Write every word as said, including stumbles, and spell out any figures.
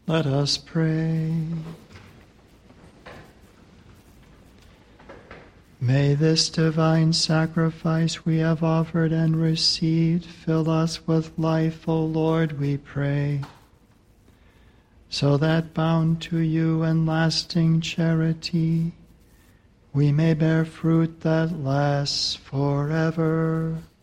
Let us pray. May this divine sacrifice we have offered and received fill us with life, O Lord, we pray, so that bound to you in lasting charity, we may bear fruit that lasts forever.